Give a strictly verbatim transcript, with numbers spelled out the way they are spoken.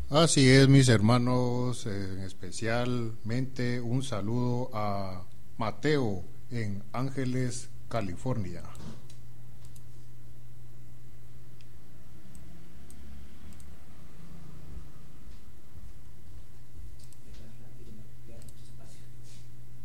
Así es, mis hermanos, en especialmente un saludo a Mateo en Ángeles, California.